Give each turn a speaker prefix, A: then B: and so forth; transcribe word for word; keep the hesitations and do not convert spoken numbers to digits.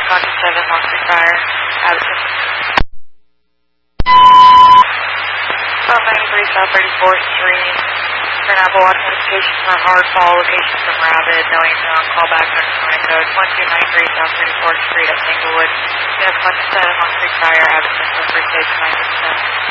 A: Contact seven, Long Creek Fire, Addison. twelve ninety-three South thirty-fourth Street. For an Apple Watch notification for a hard fall location from Rabbit, knowing it's on callback under county code one two nine three South thirty-fourth Street at Manglewood. You have contact seven, Long Creek Fire, Addison, for first station nine six seven.